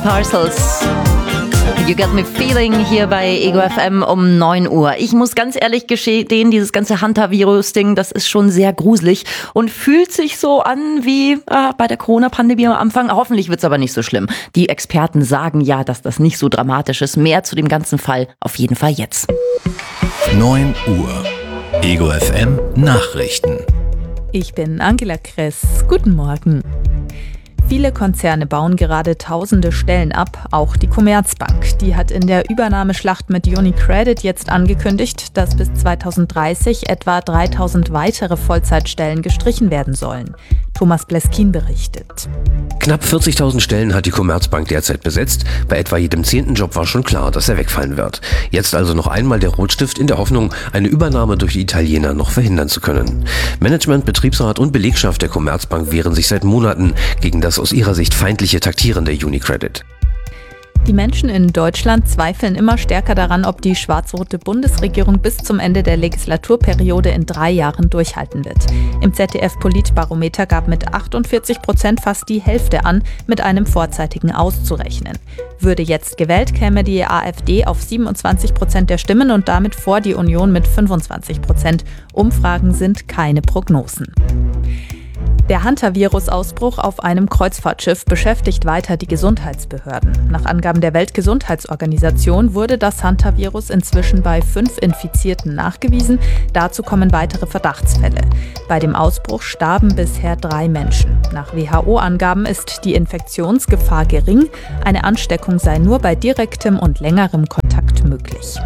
Parcels. You Got Me Feeling hier bei Ego FM um 9 Uhr. Ich muss ganz ehrlich gestehen, dieses ganze Hantavirus-Ding, das ist schon sehr gruselig und fühlt sich so an wie bei der Corona-Pandemie am Anfang. Hoffentlich wird's aber nicht so schlimm. Die Experten sagen ja, dass das nicht so dramatisch ist. Mehr zu dem ganzen Fall auf jeden Fall jetzt. 9 Uhr. Ego FM Nachrichten. Ich bin Angela Kress. Guten Morgen. Viele Konzerne bauen gerade tausende Stellen ab, auch die Commerzbank. Die hat in der Übernahmeschlacht mit UniCredit jetzt angekündigt, dass bis 2030 etwa 3000 weitere Vollzeitstellen gestrichen werden sollen. Thomas Bleskin berichtet. Knapp 40.000 Stellen hat die Commerzbank derzeit besetzt. Bei etwa jedem 10. Job war schon klar, dass er wegfallen wird. Jetzt also noch einmal der Rotstift in der Hoffnung, eine Übernahme durch die Italiener noch verhindern zu können. Management, Betriebsrat und Belegschaft der Commerzbank wehren sich seit Monaten gegen das aus ihrer Sicht feindliche Taktieren der UniCredit. Die Menschen in Deutschland zweifeln immer stärker daran, ob die schwarz-rote Bundesregierung bis zum Ende der Legislaturperiode in 3 Jahren durchhalten wird. Im ZDF-Politbarometer gab mit 48% fast die Hälfte an, mit einem vorzeitigen auszurechnen. Würde jetzt gewählt, käme die AfD auf 27% der Stimmen und damit vor die Union mit 25%. Umfragen sind keine Prognosen. Der Hantavirus-Ausbruch auf einem Kreuzfahrtschiff beschäftigt weiter die Gesundheitsbehörden. Nach Angaben der Weltgesundheitsorganisation wurde das Hantavirus inzwischen bei 5 Infizierten nachgewiesen. Dazu kommen weitere Verdachtsfälle. Bei dem Ausbruch starben bisher 3 Menschen. Nach WHO-Angaben ist die Infektionsgefahr gering. Eine Ansteckung sei nur bei direktem und längerem Kontakt möglich.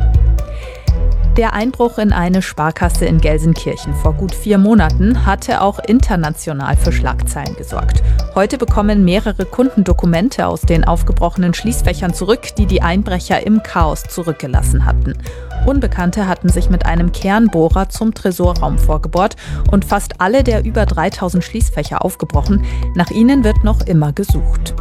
Der Einbruch in eine Sparkasse in Gelsenkirchen vor gut 4 Monaten hatte auch international für Schlagzeilen gesorgt. Heute bekommen mehrere Kunden Dokumente aus den aufgebrochenen Schließfächern zurück, die die Einbrecher im Chaos zurückgelassen hatten. Unbekannte hatten sich mit einem Kernbohrer zum Tresorraum vorgebohrt und fast alle der über 3000 Schließfächer aufgebrochen. Nach ihnen wird noch immer gesucht.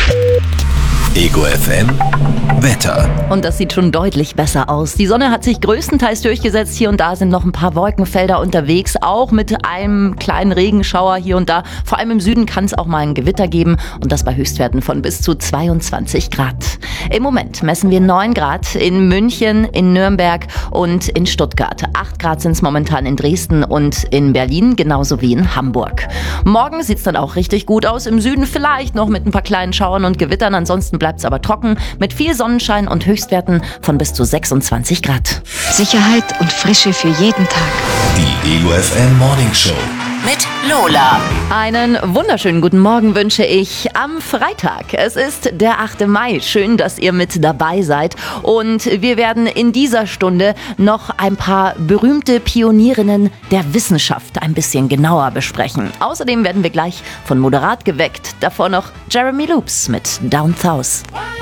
Ego FM Wetter. Und das sieht schon deutlich besser aus. Die Sonne hat sich größtenteils durchgesetzt. Hier und da sind noch ein paar Wolkenfelder unterwegs, auch mit einem kleinen Regenschauer hier und da. Vor allem im Süden kann es auch mal ein Gewitter geben und das bei Höchstwerten von bis zu 22 Grad. Im Moment messen wir 9 Grad in München, in Nürnberg und in Stuttgart. 8 Grad sind es momentan in Dresden und in Berlin, genauso wie in Hamburg. Morgen sieht es dann auch richtig gut aus. Im Süden vielleicht noch mit ein paar kleinen Schauern und Gewittern. Ansonsten bleibt es aber trocken mit viel Sonnenschein und Höchstwerten von bis zu 26 Grad. Sicherheit und Frische für jeden Tag. Die Ego FM Morning Show. Mit Lola. Einen wunderschönen guten Morgen wünsche ich am Freitag. Es ist der 8. Mai. Schön, dass ihr mit dabei seid. Und wir werden in dieser Stunde noch ein paar berühmte Pionierinnen der Wissenschaft ein bisschen genauer besprechen. Außerdem werden wir gleich von Moderat geweckt. Davor noch Jeremy Loops mit Down South.